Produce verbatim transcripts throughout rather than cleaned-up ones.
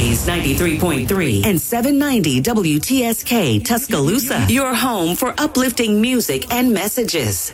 Praise ninety-three point three and seven ninety W T S K Tuscaloosa, your home for uplifting music and messages.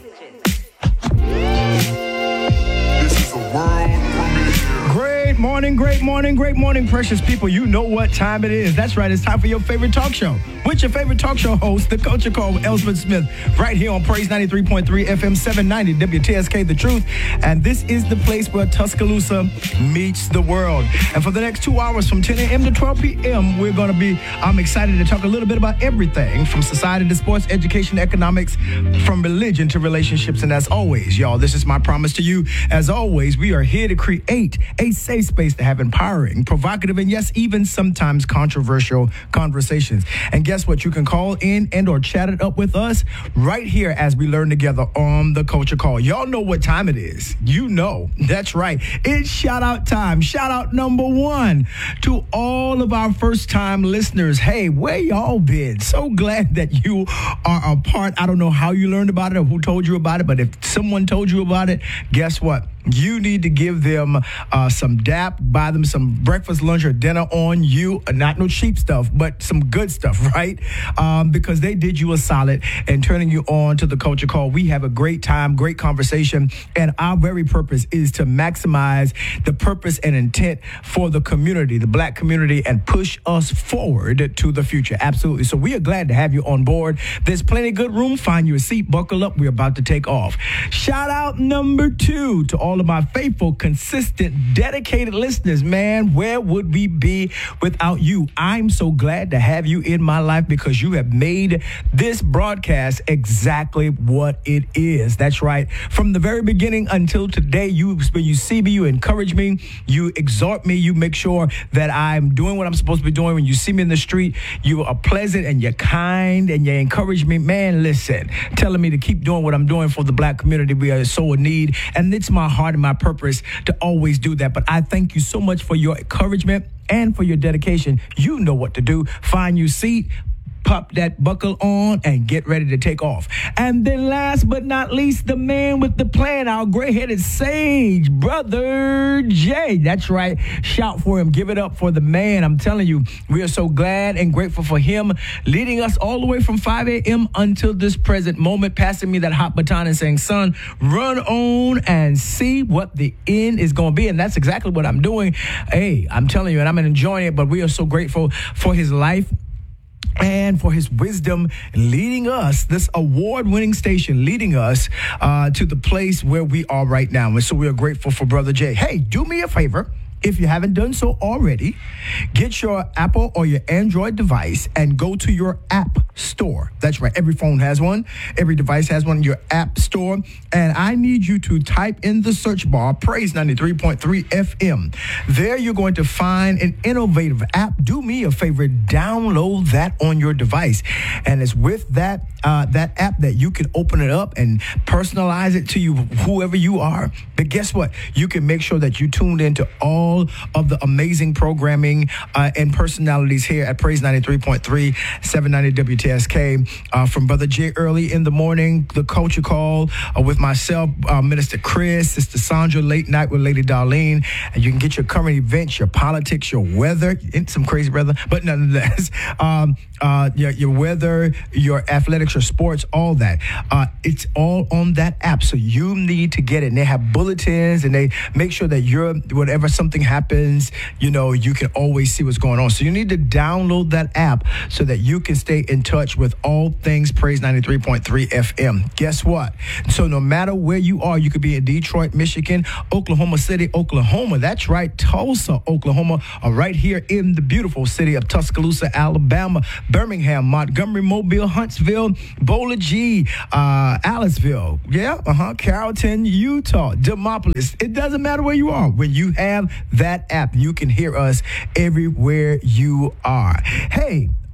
Great morning, great morning, great morning, precious people. You know what time it is. That's right. It's time for your favorite talk show. With your favorite talk show host, the Culture Call with Elspeth Smith, right here on Praise ninety-three point three F M seven ninety W T S K The Truth. And this is the place where Tuscaloosa meets the world. And for the next two hours from ten a.m. to twelve p.m., we're going to be, I'm excited to talk a little bit about everything from society to sports, education, economics, from religion to relationships. And as always, y'all, this is my promise to you. As always, we are here to create a safe space to have empowering, provocative, and yes, even sometimes controversial conversations. And guess what? You can call in and or chat it up with us right here as we learn together on the Culture Call. Y'all know what time it is. You know. That's right. It's shout out time. Shout out number one to all of our first time listeners. Hey, where y'all been? So glad that you are a part. I don't know how you learned about it or who told you about it, but if someone told you about it, guess what? You need to give them uh, some dap, buy them some breakfast, lunch, or dinner on you. Not no cheap stuff, but some good stuff, right? Um, because they did you a solid and turning you on to the Culture Call. We have a great time, great conversation, and our very purpose is to maximize the purpose and intent for the community, the black community, and push us forward to the future. Absolutely. So we are glad to have you on board. There's plenty of good room. Find you a seat, buckle up. We're about to take off. Shout out number two to all of my faithful, consistent, dedicated listeners. Man, where would we be without you? I'm so glad to have you in my life because you have made this broadcast exactly what it is. That's right. From the very beginning until today, you when you see me, you encourage me, you exhort me, you make sure that I'm doing what I'm supposed to be doing. When you see me in the street, you are pleasant and you're kind and you encourage me. Man, listen, telling me to keep doing what I'm doing for the black community. We are so in need, and it's my heart and my purpose to always do that. But I thank you so much for your encouragement and for your dedication. You know what to do. Find your seat, pop that buckle on, and get ready to take off. And then last but not least, the man with the plan, our gray-headed sage, Brother Jay. That's right. Shout for him. Give it up for the man. I'm telling you, we are so glad and grateful for him leading us all the way from five a.m. until this present moment, passing me that hot baton and saying, son, run on and see what the end is going to be. And that's exactly what I'm doing. Hey, I'm telling you, and I'm enjoying it, but we are so grateful for his life and for his wisdom leading us, this award-winning station leading us uh, to the place where we are right now. And so we are grateful for Brother Jay. Hey, do me a favor. If you haven't done so already, get your Apple or your Android device and go to your app store. That's right. Every phone has one. Every device has one in your app store. And I need you to type in the search bar, Praise ninety-three point three F M. There you're going to find an innovative app. Do me a favor, download that on your device. And it's with that, uh, that app that you can open it up and personalize it to you, whoever you are. But guess what? You can make sure that you tuned into all of the amazing programming uh, and personalities here at Praise ninety-three point three, seven ninety W T S K. Uh, from Brother Jay early in the morning, the Culture Call uh, with myself, uh, Minister Chris, Sister Sandra, late night with Lady Darlene. And you can get your current events, your politics, your weather, some crazy weather, but nonetheless, um, uh, your, your weather, your athletics, your sports, all that. Uh, it's all on that app. So you need to get it. And they have bulletins and they make sure that you're, whatever something happens, you know, you can always see what's going on. So you need to download that app so that you can stay in touch with all things Praise ninety-three point three F M. Guess what? So no matter where you are, you could be in Detroit, Michigan, Oklahoma City, Oklahoma. That's right. Tulsa, Oklahoma, or right here in the beautiful city of Tuscaloosa, Alabama, Birmingham, Montgomery, Mobile, Huntsville, Bowler G, uh, Aliceville. Yeah, uh-huh. Carrollton, Utah, Demopolis. It doesn't matter where you are. When you have that app, you can hear us everywhere you are. Hey,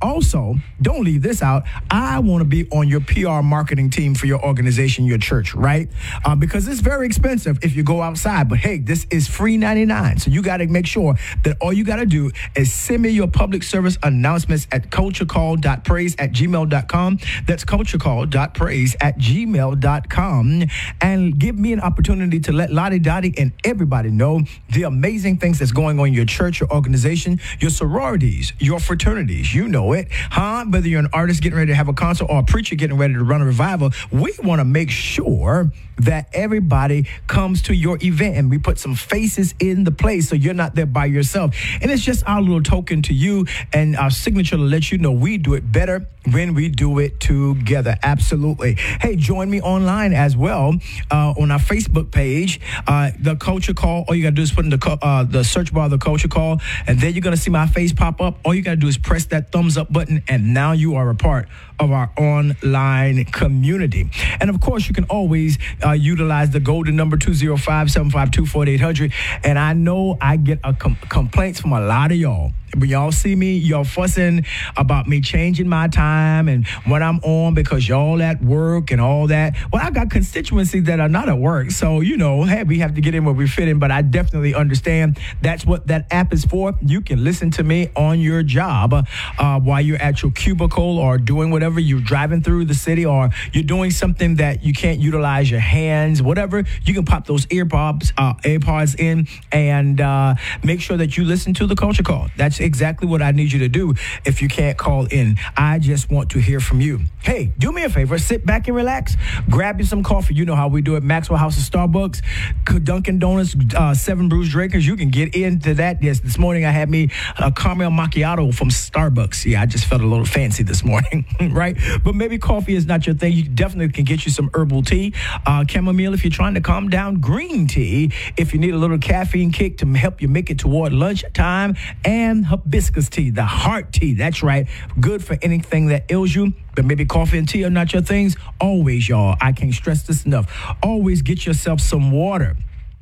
Also, don't leave this out. I want to be on your P R marketing team for your organization, your church, right? Uh, because it's very expensive if you go outside. But hey, this is free ninety-nine. So you got to make sure that all you got to do is send me your public service announcements at culture call dot praise at gmail dot com. That's culture call dot praise at gmail dot com. And give me an opportunity to let Lottie Dottie and everybody know the amazing things that's going on in your church, your organization, your sororities, your fraternities. You know it, huh? Whether you're an artist getting ready to have a concert or a preacher getting ready to run a revival, we want to make sure that everybody comes to your event and we put some faces in the place so you're not there by yourself. And it's just our little token to you and our signature to let you know we do it better when we do it together. Absolutely. Hey, join me online as well uh, on our Facebook page, uh, The Culture Call. All you got to do is put in the co- uh, the search bar, The Culture Call, and then you're going to see my face pop up. All you got to do is press that thumbs up button, and now you are a part of our online community. And of course, you can always uh, utilize the golden number two oh five, seven five two, four eight hundred. And I know I get a com- complaints from a lot of y'all. When y'all see me, y'all fussing about me changing my time and when I'm on because y'all at work and all that. Well, I got constituencies that are not at work. So, you know, hey, we have to get in where we fit in. But I definitely understand that's what that app is for. You can listen to me on your job uh, while you're at your cubicle or doing whatever. You're driving through the city or you're doing something that you can't utilize your hands, whatever. You can pop those earpods, uh, AirPods in and uh, make sure that you listen to the Culture Call. That's exactly what I need you to do if you can't call in. I just want to hear from you. Hey, do me a favor. Sit back and relax. Grab you some coffee. You know how we do it. Maxwell House of Starbucks, Dunkin' Donuts, uh, Seven Brews Drinkers. You can get into that. Yes, this morning I had me a caramel macchiato from Starbucks. Yeah, I just felt a little fancy this morning, right? But maybe coffee is not your thing. You definitely can get you some herbal tea, uh, chamomile if you're trying to calm down, green tea if you need a little caffeine kick to help you make it toward lunchtime, and hibiscus tea, the heart tea. That's right. Good for anything that ails you. But maybe coffee and tea are not your things. Always, y'all, I can't stress this enough. Always get yourself some water.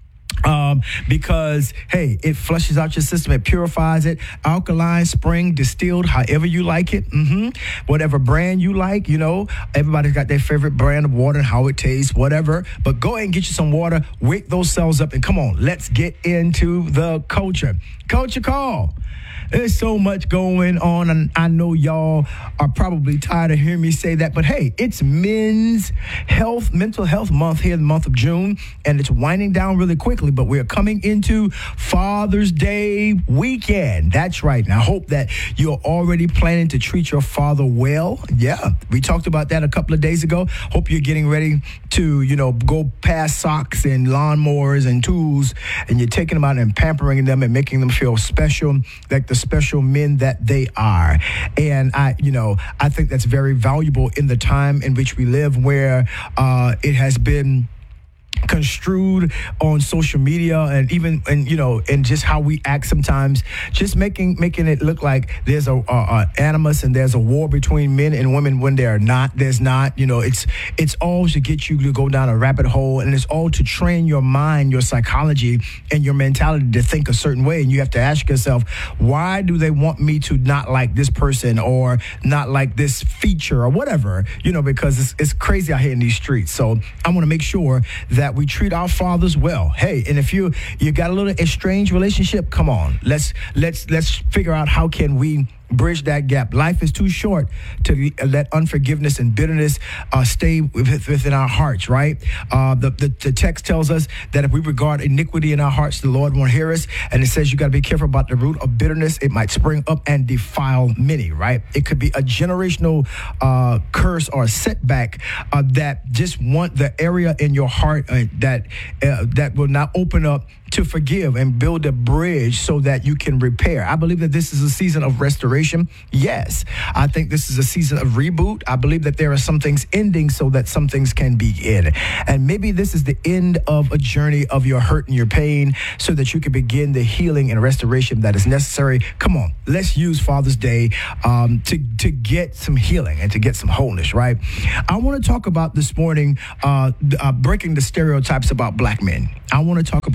Um, because, hey, it flushes out your system. It purifies it. Alkaline, spring, distilled, however you like it. Mm-hmm. Whatever brand you like, you know. Everybody's got their favorite brand of water and how it tastes, whatever. But go ahead and get you some water. Wake those cells up. And come on, let's get into the culture. Culture Call. There's so much going on, and I know y'all are probably tired of hearing me say that, but hey, it's Men's Health, Mental Health Month here in the month of June, and it's winding down really quickly, but we're coming into Father's Day weekend. That's right, and I hope that you're already planning to treat your father well. Yeah, we talked about that a couple of days ago. Hope you're getting ready to, you know, go past socks and lawnmowers and tools, and you're taking them out and pampering them and making them feel special, like the special men that they are. And I, you know, I think that's very valuable in the time in which we live, where uh, it has been construed on social media and even and you know and just how we act sometimes, just making making it look like there's a, a, a animus and there's a war between men and women when there are not. There's not. You know, it's it's all to get you to go down a rabbit hole, and it's all to train your mind, your psychology, and your mentality to think a certain way. And you have to ask yourself, why do they want me to not like this person or not like this feature or whatever? You know, because it's, it's crazy out here in these streets. So I want to make sure that we treat our fathers well. Hey, and if you you got a little estranged relationship, come on, let's let's let's figure out how can we bridge that gap. Life is too short to let unforgiveness and bitterness uh, stay within our hearts, right? Uh, the, the, the text tells us that if we regard iniquity in our hearts, the Lord won't hear us. And it says you got to be careful about the root of bitterness. It might spring up and defile many, right? It could be a generational uh, curse or setback uh, that just want the area in your heart uh, that uh, that will not open up to forgive and build a bridge so that you can repair. I believe that this is a season of restoration. Yes, I think this is a season of reboot. I believe that there are some things ending so that some things can begin. And maybe this is the end of a journey of your hurt and your pain so that you can begin the healing and restoration that is necessary. Come on, let's use Father's Day um, to, to get some healing and to get some wholeness, right? I want to talk about this morning uh, uh, breaking the stereotypes about black men. I want to talk about that because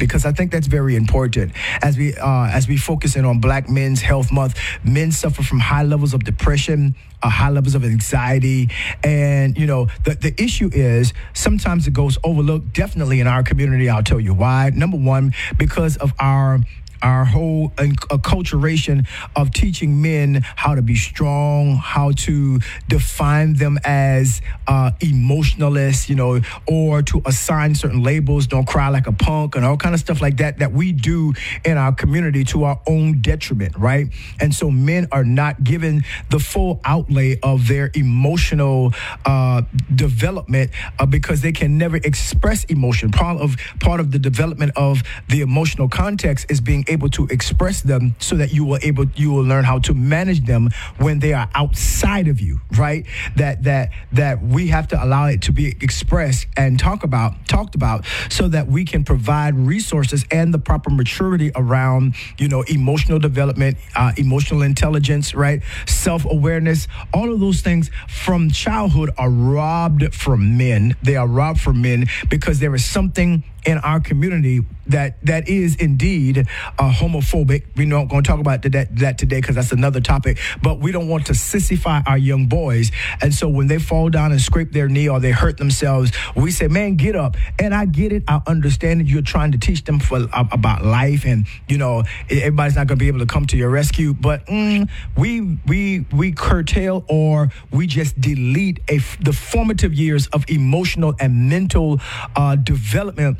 because I think that's very important. As we uh, as we focus in on Black Men's Health Month, men suffer from high levels of depression, uh, high levels of anxiety, and you know the the issue is sometimes it goes overlooked. Definitely in our community, I'll tell you why. Number one, because of our our whole acculturation of teaching men how to be strong, how to define them as uh, emotionalists, you know, or to assign certain labels, don't cry like a punk and all kind of stuff like that, that we do in our community to our own detriment, right? And so men are not given the full outlay of their emotional uh, development uh, because they can never express emotion. Part of, part of the development of the emotional context is being able to express them so that you will able you will learn how to manage them when they are outside of you, right? That that that we have to allow it to be expressed and talk about talked about so that we can provide resources and the proper maturity around, you know, emotional development, uh, emotional intelligence, right? Self-awareness, all of those things from childhood are robbed from men. They are robbed from men because there is something in our community that that is indeed uh, homophobic. We're not going to talk about that, that today because that's another topic, but we don't want to sissify our young boys. And so when they fall down and scrape their knee or they hurt themselves, we say, man, get up. And I get it. I understand that you're trying to teach them for, uh, about life, and, you know, everybody's not going to be able to come to your rescue, but mm, we we we curtail or we just delete a, the formative years of emotional and mental uh, development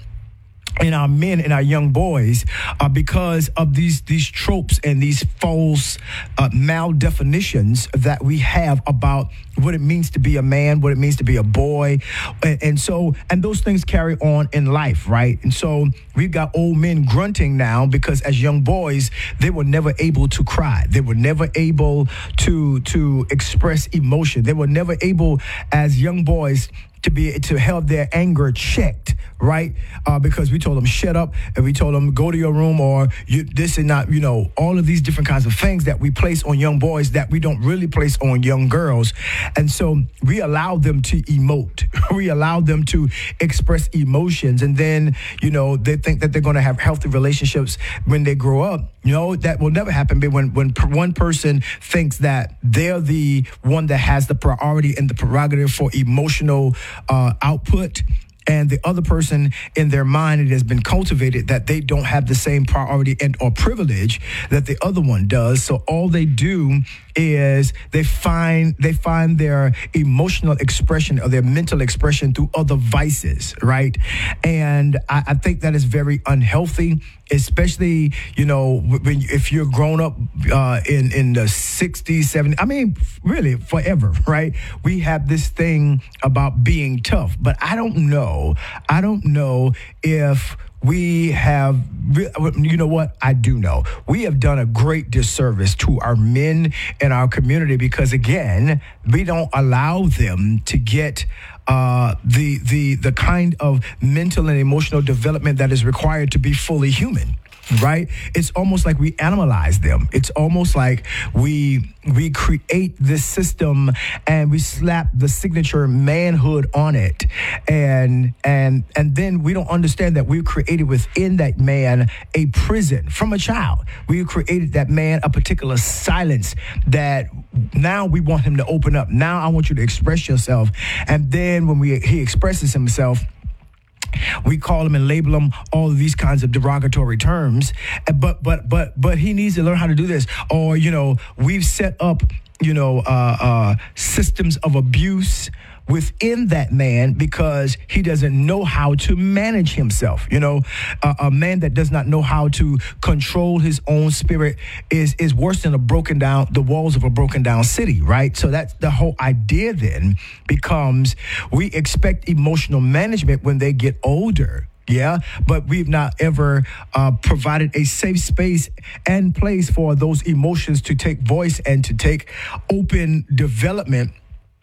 in our men and our young boys uh, because of these these tropes and these false uh, mal-definitions that we have about what it means to be a man, what it means to be a boy. And, and so, and those things carry on in life, right? And so we've got old men grunting now because as young boys, they were never able to cry. They were never able to, to express emotion. They were never able as young boys to be to have their anger checked, right? Uh, because we told them shut up, and we told them go to your room, or you, this and not, you know, all of these different kinds of things that we place on young boys that we don't really place on young girls. And so we allow them to emote. We allow them to express emotions, and then, you know, they think that they're going to have healthy relationships when they grow up. You know, that will never happen. But when when one person thinks that they're the one that has the priority and the prerogative for emotional uh, output, and the other person in their mind, it has been cultivated that they don't have the same priority and or privilege that the other one does. So all they do is they find they find their emotional expression or their mental expression through other vices, right? And I, I think that is very unhealthy, especially, you know, when, if you're grown up uh, in, in the sixties, seventies, I mean, really forever, right? We have this thing about being tough, but I don't know. I don't know if we have, you know what? I do know. We have done a great disservice to our men in our community because, again, we don't allow them to get uh, the the the kind of mental and emotional development that is required to be fully human. Right? It's almost like we animalize them. It's almost like we we create this system and we slap the signature manhood on it, and and and then we don't understand that we've created within that man a prison from a child. We've created that man a particular silence that now we want him to open up. Now I want you to express yourself, and then when we he expresses himself, we call him and label him all of these kinds of derogatory terms, but but but but he needs to learn how to do this. Or, you know, we've set up, you know, uh, uh, systems of abuse within that man because he doesn't know how to manage himself. You know, uh, a man that does not know how to control his own spirit is is worse than a broken down, the walls of a broken down city, right? So that's the whole idea then becomes we expect emotional management when they get older. Yeah, but we've not ever uh, provided a safe space and place for those emotions to take voice and to take open development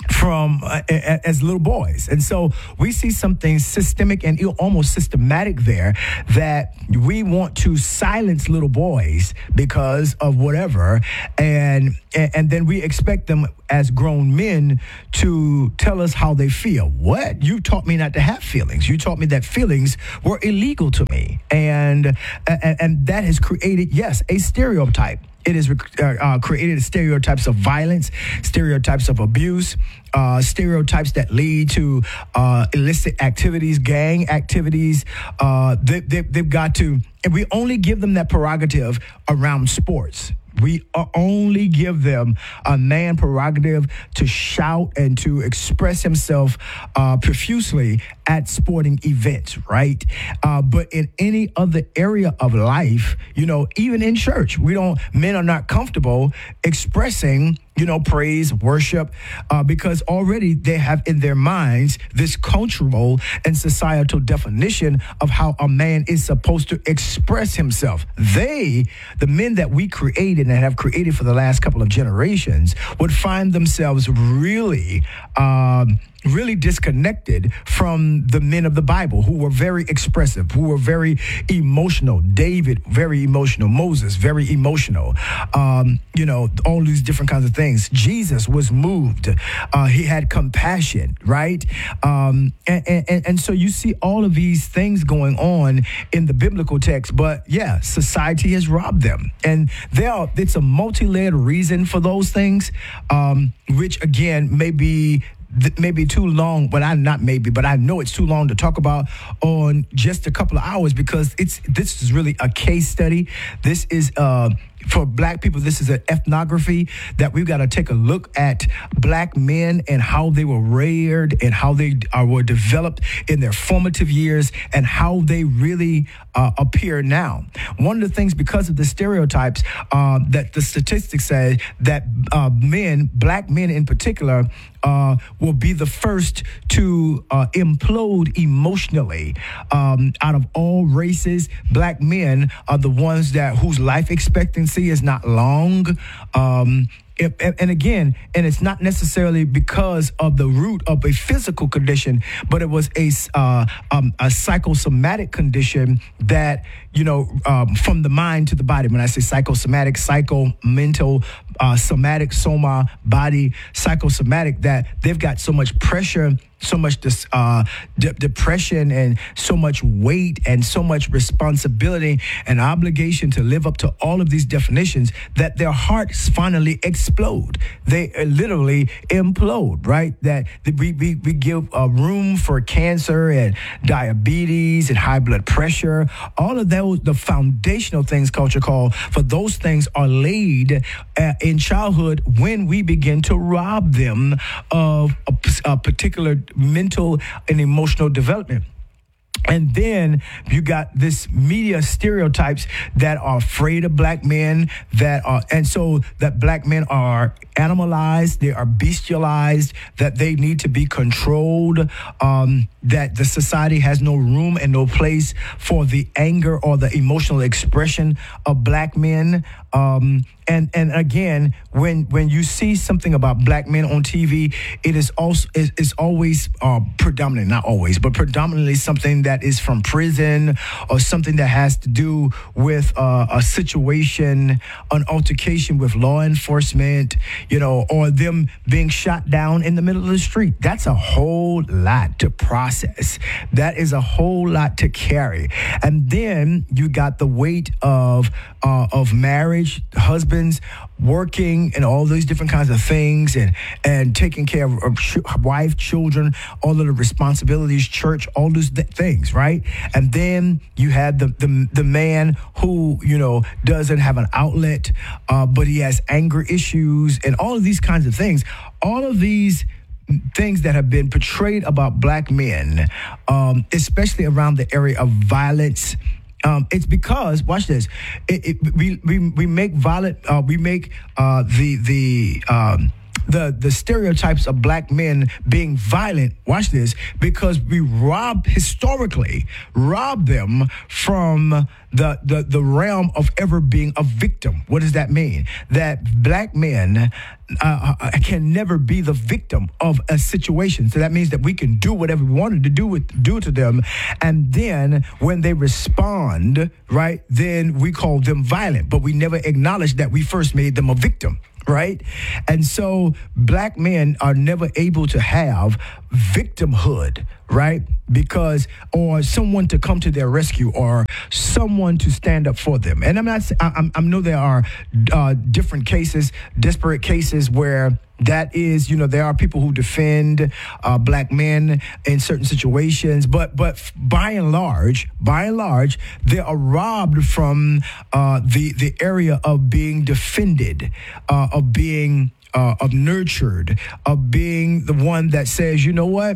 from uh, as little boys. And so we see something systemic and almost systematic there, that we want to silence little boys because of whatever, and and then we expect them as grown men to tell us how they feel. What? You taught me not to have feelings. You taught me that feelings were illegal to me, and and, and that has created, yes, a stereotype. It has uh, uh, created stereotypes of violence, stereotypes of abuse, uh, stereotypes that lead to uh, illicit activities, gang activities. Uh, they, they, they've got to, and we only give them that prerogative around sports. We only give them a man prerogative to shout and to express himself uh, profusely at sporting events, right? Uh, but in any other area of life, you know, even in church, we don't, men are not comfortable expressing, you know, praise, worship, uh, because already they have in their minds this cultural and societal definition of how a man is supposed to express himself. They, the men that we created and have created for the last couple of generations, would find themselves really um, really disconnected from the men of the Bible, who were very expressive, who were very emotional. David, very emotional. Moses, very emotional. Um, you know, all these different kinds of things. Jesus was moved. Uh, he had compassion, right? Um, and, and, and so you see all of these things going on in the biblical text, but yeah, society has robbed them. And there are, it's a multi-layered reason for those things, um, which again, may be maybe too long, but I not maybe, but I know it's too long to talk about on just a couple of hours, because it's this is really a case study. This is uh for black people, this is an ethnography that we've got to take a look at black men and how they were reared and how they uh, were developed in their formative years and how they really uh, appear now. One of the things, because of the stereotypes uh, that the statistics say, that uh, men, black men in particular, uh, will be the first to uh, implode emotionally. Um, out of all races, black men are the ones that whose life expectancy is not long. Um, and, and again, and it's not necessarily because of the root of a physical condition, but it was a uh, um, a psychosomatic condition that, you know, um, from the mind to the body. When I say psychosomatic, psycho, mental, uh, somatic, soma, body, psychosomatic, that they've got so much pressure, so much dis, uh, de- depression and so much weight and so much responsibility and obligation to live up to all of these definitions that their hearts finally explode. They uh, literally implode, right? That, that we, we, we give uh, room for cancer and diabetes and high blood pressure. All of those, the foundational things culture call for those things are laid uh, in childhood when we begin to rob them of a, a particular mental and emotional development. And then you got this media stereotypes that are afraid of black men, that are, and so that black men are animalized, they are bestialized, that they need to be controlled, um, that the society has no room and no place for the anger or the emotional expression of black men. Um, and and again, when when you see something about black men on T V, it is also is, is always uh, predominant, not always, but predominantly something that is from prison or something that has to do with uh, a situation, an altercation with law enforcement, you know, or them being shot down in the middle of the street. That's a whole lot to process. That is a whole lot to carry. And then you got the weight of uh, of marriage, husbands working and all these different kinds of things, and and taking care of, of ch- wife, children, all of the responsibilities, church, all those th- things, right? And then you had the the, the man who, you know, doesn't have an outlet, uh, but he has anger issues and all of these kinds of things. All of these things that have been portrayed about black men, um, especially around the area of violence. Um, it's because, watch this, it, it, we, we we make violent, uh, we make uh, the the um, the, the stereotypes of black men being violent, watch this, because we rob, historically, rob them from the, the, the realm of ever being a victim. What does that mean? That black men uh, can never be the victim of a situation. So that means that we can do whatever we wanted to do with do to them, and then when they respond, right, then we call them violent, but we never acknowledge that we first made them a victim. Right? And so black men are never able to have victimhood, right? Because, or someone to come to their rescue, or someone to stand up for them. And I'm not, I, I know there are uh, different cases, disparate cases where that is, you know, there are people who defend uh, black men in certain situations, but but by and large, by and large, they are robbed from uh, the the area of being defended, uh, of being uh, of nurtured, of being the one that says, you know what?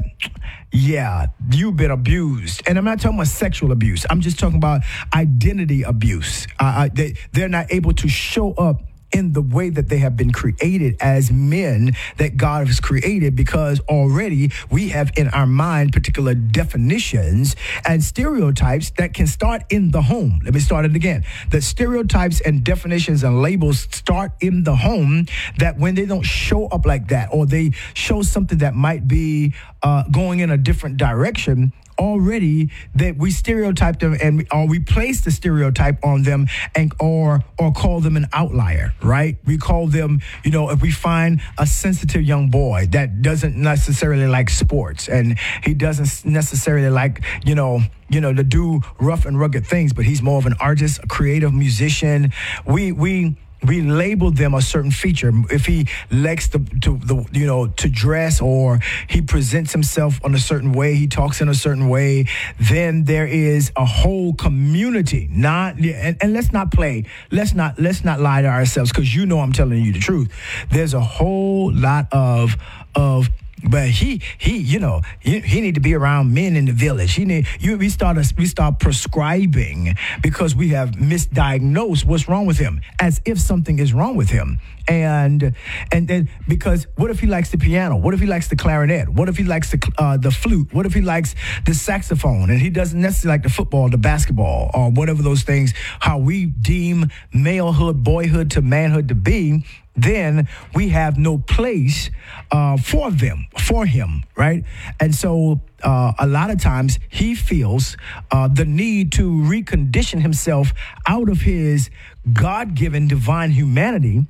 Yeah, you've been abused. And I'm not talking about sexual abuse. I'm just talking about identity abuse. Uh, they, they're not able to show up in the way that they have been created as men that God has created, because already we have in our mind particular definitions and stereotypes that can start in the home. Let me start it again. The stereotypes and definitions and labels start in the home, that when they don't show up like that, or they show something that might be uh, going in a different direction, already that we stereotype them, and or we place the stereotype on them, and or or call them an outlier, right? We call them, you know, if we find a sensitive young boy that doesn't necessarily like sports, and he doesn't necessarily like, you know, you know, to do rough and rugged things, but he's more of an artist, a creative musician. We we We label them a certain feature. If he likes to, to the, you know, to dress, or he presents himself in a certain way, he talks in a certain way, then there is a whole community. Not and, and let's not play. Let's not let's not lie to ourselves, because you know I'm telling you the truth. There's a whole lot of of. But he, he, you know, he, he need to be around men in the village. He need, you, we start, we start prescribing because we have misdiagnosed what's wrong with him, as if something is wrong with him. And, and then, because what if he likes the piano? What if he likes the clarinet? What if he likes the, uh, the flute? What if he likes the saxophone? And he doesn't necessarily like the football, the basketball, or whatever those things, how we deem malehood, boyhood to manhood to be. Then we have no place uh, for them, for him, right? And so uh, a lot of times he feels uh, the need to recondition himself out of his God-given divine humanity,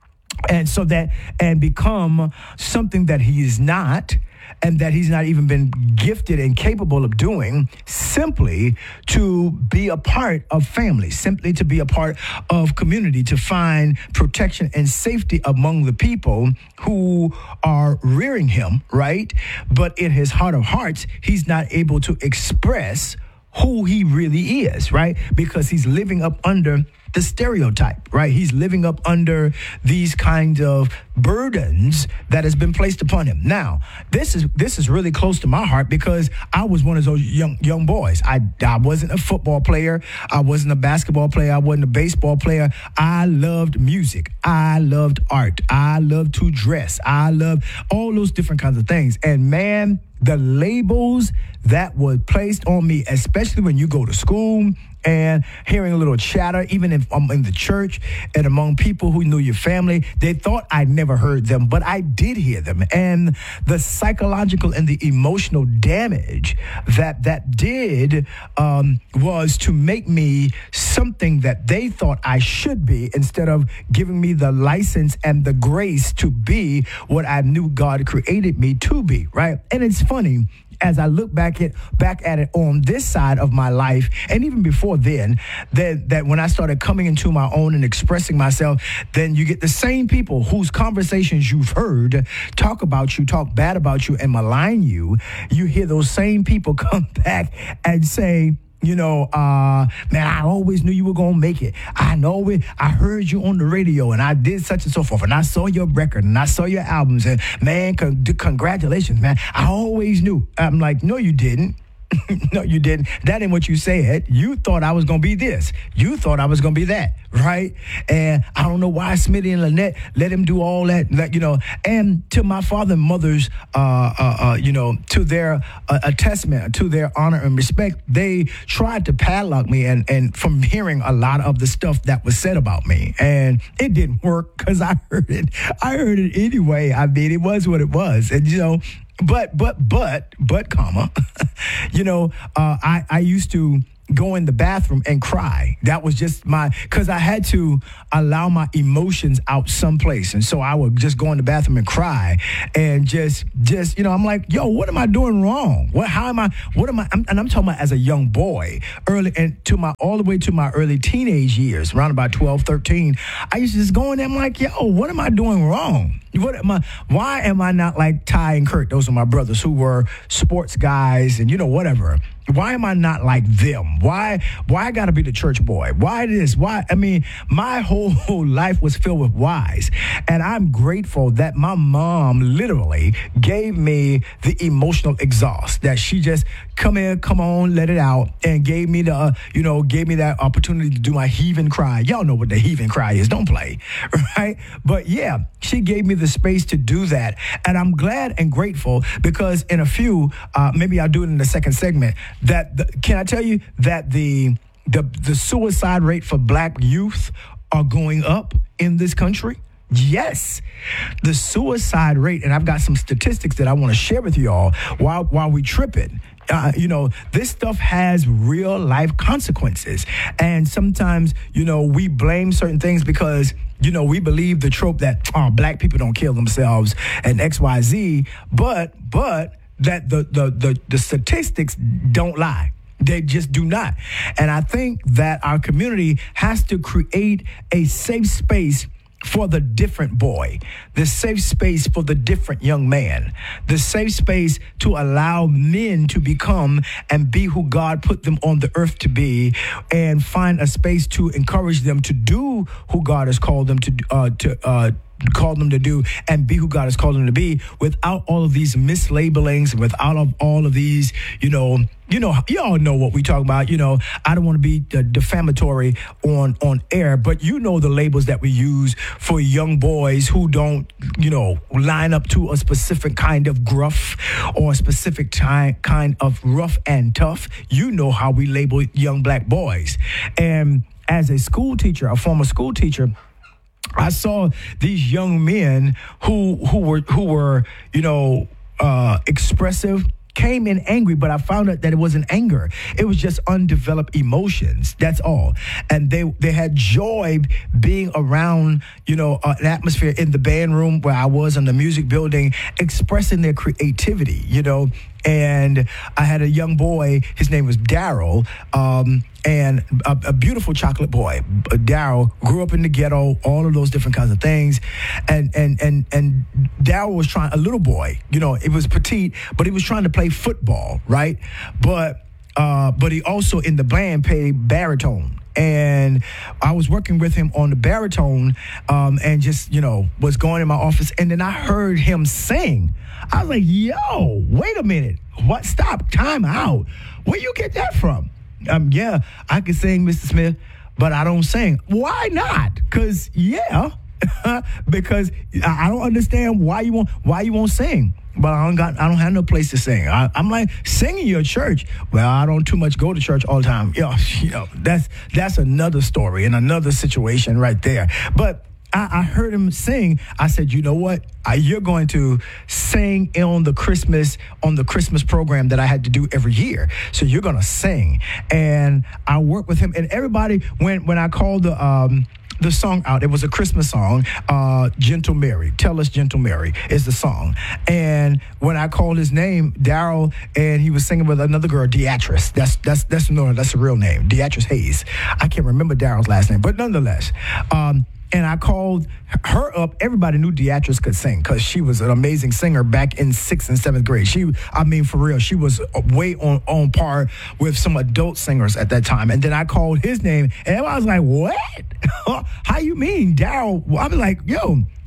and so that, and become something that he is not, and that he's not even been gifted and capable of doing, simply to be a part of family, simply to be a part of community, to find protection and safety among the people who are rearing him, right? But in his heart of hearts, he's not able to express who he really is, right? Because he's living up under the stereotype, right? He's living up under these kinds of burdens that has been placed upon him. Now, this is this is really close to my heart, because I was one of those young young boys. I, I wasn't a football player. I wasn't a basketball player. I wasn't a baseball player. I loved music. I loved art. I loved to dress. I loved all those different kinds of things. And man, the labels that were placed on me, especially when you go to school and hearing a little chatter, even if I'm in the church and among people who knew your family, they thought I'd never heard them, but I did hear them. And the psychological and the emotional damage that that did um, was to make me something that they thought I should be, instead of giving me the license and the grace to be what I knew God created me to be, right? And it's funny, as I look back at back at it on this side of my life, and even before then, that that when I started coming into my own and expressing myself, then you get the same people whose conversations you've heard talk about you, talk bad about you, and malign you. You hear those same people come back and say, you know, uh, man, I always knew you were going to make it. I know it. I heard you on the radio, and I did such and so forth, and I saw your record, and I saw your albums, and man, con- congratulations, man. I always knew. I'm like, no, you didn't. No, you didn't. That ain't what you said. You thought I was going to be this. You thought I was going to be that, right? And I don't know why Smitty and Lynette let him do all that, that you know. And to my father and mother's, uh, uh, uh, you know, to their uh, a testament, to their honor and respect, they tried to padlock me and, and from hearing a lot of the stuff that was said about me. And it didn't work because I heard it. I heard it anyway. I mean, it was what it was. And, you know, But, but, but, but, comma, you know, uh, I, I used to go in the bathroom and cry. That was just my, because I had to allow my emotions out someplace. And so I would just go in the bathroom and cry and just, just, you know, I'm like, yo, what am I doing wrong? What, how am I, what am I, I'm, and I'm talking about as a young boy, early, and to my, all the way to my early teenage years, around about twelve, thirteen, I used to just go in there, I'm like, yo, what am I doing wrong? What am I, why am I not like Ty and Kurt? Those are my brothers who were sports guys and, you know, whatever. Why am I not like them? Why why I got to be the church boy? Why this? Why? I mean, my whole, whole life was filled with whys. And I'm grateful that my mom literally gave me the emotional exhaust, that she just come in, come on, let it out, and gave me the, uh, you know, gave me that opportunity to do my heaving cry. Y'all know what the heaving cry is. Don't play, right? But yeah, she gave me the space to do that. And I'm glad and grateful because in a few, uh, maybe I'll do it in the second segment, that the, can I tell you that the, the the suicide rate for black youth are going up in this country? Yes, the suicide rate, and I've got some statistics that I want to share with you all while while we trip it. Uh, you know, this stuff has real life consequences. And sometimes, you know, we blame certain things because, you know, we believe the trope that, oh, black people don't kill themselves and X, Y, Z. But, but that the, the, the, the statistics don't lie. They just do not. And I think that our community has to create a safe space for the different boy, the safe space for the different young man, the safe space to allow men to become and be who God put them on the earth to be, and find a space to encourage them to do who God has called them to uh, to uh, called them to do and be who God has called them to be, without all of these mislabelings, without of all of these, you know, you know, you all know what we talk about. You know, I don't want to be uh, defamatory on, on air, but you know the labels that we use for young boys who don't, you know, line up to a specific kind of gruff or a specific ty- kind of rough and tough. You know how we label young black boys. And as a school teacher, a former school teacher, I saw these young men who who were who were you know uh, expressive, came in angry, but I found out that it wasn't anger. It was just undeveloped emotions. That's all. And they they had joy being around, you know, uh, an atmosphere in the band room where I was, in the music building, expressing their creativity, you know. And I had a young boy, his name was Daryl, um, and a, a beautiful chocolate boy. Daryl grew up in the ghetto, all of those different kinds of things. And and and and Daryl was trying, a little boy, you know, it was petite, but he was trying to play football, right? But uh, but he also in the band played baritone. And I was working with him on the baritone, um, and just, you know, was going in my office. And then I heard him sing. I was like, yo, wait a minute. What? Stop. Time out. Where you get that from? Um, yeah, I can sing, Mister Smith, but I don't sing. Why not? Because, yeah, because I don't understand why you won't, why you won't sing. But I don't got, I don't have no place to sing. I, I'm like, singing your church. Well, I don't too much go to church all the time. You know, you know, that's that's another story and another situation right there. But I, I heard him sing. I said, you know what? I, you're going to sing on the Christmas on the Christmas program that I had to do every year. So you're going to sing. And I worked with him. And everybody, when when I called the um, the song out, it was a Christmas song, uh, Gentle Mary. Tell Us Gentle Mary is the song. And when I called his name, Daryl, and he was singing with another girl, Deatrice. That's that's that's no, that's a real name, Deatrice Hayes. I can't remember Daryl's last name, but nonetheless. Um, And I called her up. Everybody knew Deatrice could sing because she was an amazing singer back in sixth and seventh grade. She, I mean, for real, she was way on, on par with some adult singers at that time. And then I called his name, and I was like, what? How you mean, Daryl? I was like, yo,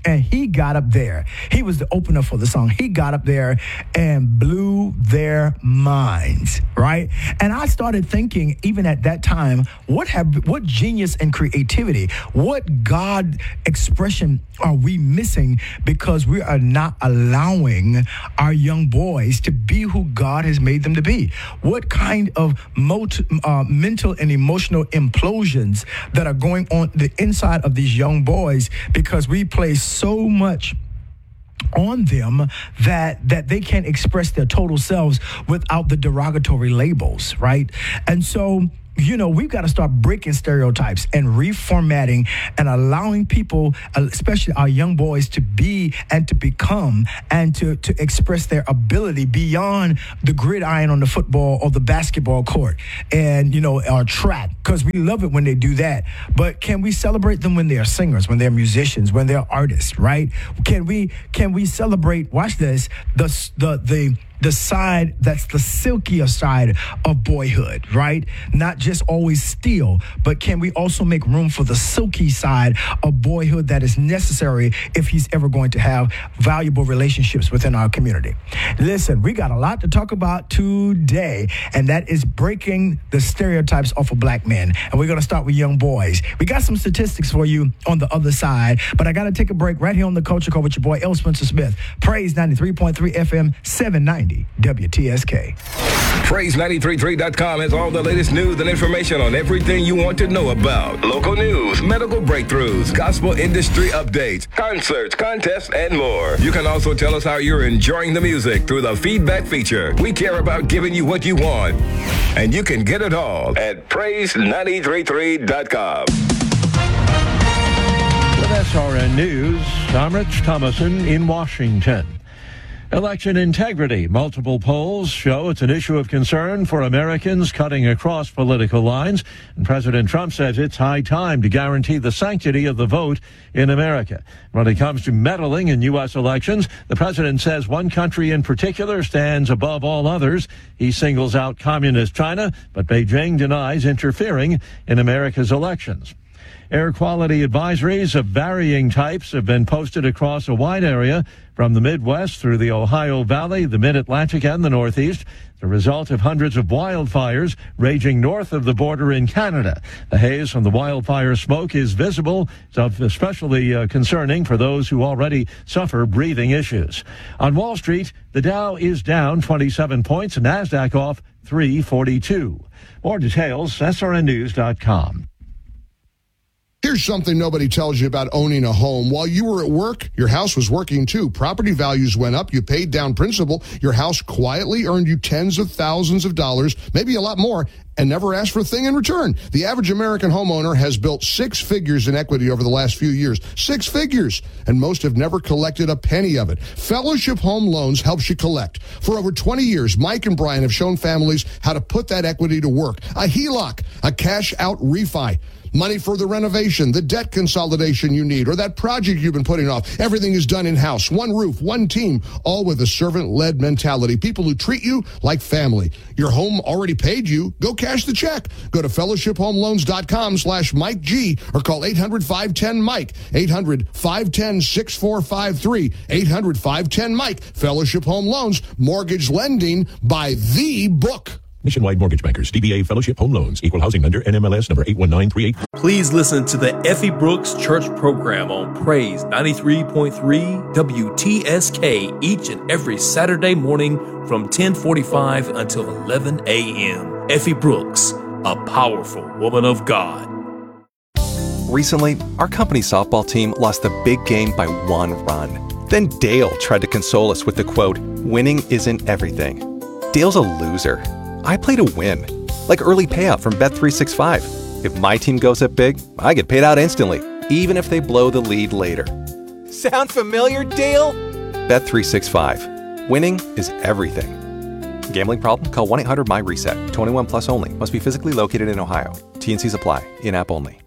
And he got up there. He was the opener for the song. He got up there and blew their minds, right? And I started thinking, even at that time, what have what genius and creativity, what God expression are we missing because we are not allowing our young boys to be who God has made them to be? What kind of mot- uh, mental and emotional implosions that are going on the inside of these young boys because we place so much on them that that they can't express their total selves without the derogatory labels, right? And so, you know, we've got to start breaking stereotypes and reformatting and allowing people, especially our young boys, to be and to become and to, to express their ability beyond the gridiron on the football or the basketball court and, you know, our track, because we love it when they do that. But can we celebrate them when they're singers, when they're musicians, when they're artists, right? Can we can we celebrate, watch this, the the the the side that's the silkier side of boyhood, right? Not just always steel, but can we also make room for the silky side of boyhood that is necessary if he's ever going to have valuable relationships within our community? Listen, we got a lot to talk about today, and that is breaking the stereotypes off of black men. And we're going to start with young boys. We got some statistics for you on the other side, but I got to take a break right here on the Culture Call with your boy, L. Spencer Smith. Praise ninety-three point three F M, seven ninety W T S K. Praise nine three three dot com has all the latest news and information on everything you want to know about. Local news, medical breakthroughs, gospel industry updates, concerts, contests, and more. You can also tell us how you're enjoying the music through the feedback feature. We care about giving you what you want, and you can get it all at praise nine three three dot com. With S R N News, I'm Rich Thomason in Washington. Election integrity. Multiple polls show it's an issue of concern for Americans cutting across political lines. And President Trump says it's high time to guarantee the sanctity of the vote in America. When it comes to meddling in U S elections, the president says one country in particular stands above all others. He singles out communist China, but Beijing denies interfering in America's elections. Air quality advisories of varying types have been posted across a wide area from the Midwest through the Ohio Valley, the Mid-Atlantic, and the Northeast, the result of hundreds of wildfires raging north of the border in Canada. The haze from the wildfire smoke is visible, so especially uh, concerning for those who already suffer breathing issues. On Wall Street, the Dow is down twenty-seven points, and NASDAQ off three forty-two. More details, S R N news dot com. Here's something nobody tells you about owning a home. While you were at work, your house was working too. Property values went up. You paid down principal. Your house quietly earned you tens of thousands of dollars, maybe a lot more, and never asked for a thing in return. The average American homeowner has built six figures in equity over the last few years. Six figures. And most have never collected a penny of it. Fellowship Home Loans helps you collect. For over twenty years, Mike and Brian have shown families how to put that equity to work. A H E L O C, a cash-out refi. Money for the renovation, the debt consolidation you need, or that project you've been putting off. Everything is done in-house. One roof, one team, all with a servant-led mentality. People who treat you like family. Your home already paid you. Go cash the check. Go to fellowship home loans dot com slash Mike G or call eight hundred, five one zero, Mike. eight hundred, five one zero, six four five three. eight hundred, five one zero, Mike. Fellowship Home Loans. Mortgage lending by the book. Nationwide Mortgage Bankers, D B A Fellowship Home Loans, Equal Housing Lender, N M L S number eight one nine three eight. Please listen to the Effie Brooks Church program on Praise ninety-three point three W T S K each and every Saturday morning from ten forty-five until eleven a.m. Effie Brooks, a powerful woman of God. Recently, our company softball team lost the big game by one run. Then Dale tried to console us with the quote, "Winning isn't everything." Dale's a loser. I play to win, like early payout from Bet three sixty-five. If my team goes up big, I get paid out instantly, even if they blow the lead later. Sound familiar, Dale? Bet three sixty-five. Winning is everything. Gambling problem? Call one eight hundred M Y RESET. twenty-one plus only. Must be physically located in Ohio. T and Cs apply. In-app only.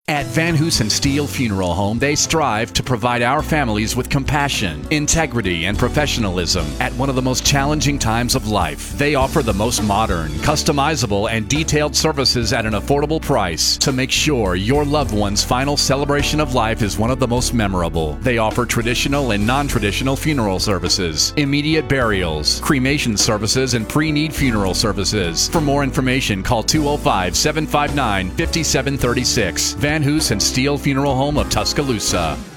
At Van Hoosen Steel Funeral Home, they strive to provide our families with compassion, integrity, and professionalism at one of the most challenging times of life. They offer the most modern, customizable, and detailed services at an affordable price to make sure your loved one's final celebration of life is one of the most memorable. They offer traditional and non-traditional funeral services, immediate burials, cremation services, and pre-need funeral services. For more information, call two oh five, seven five nine, five seven three six. Van Van Hoosen Steel Funeral Home of Tuscaloosa.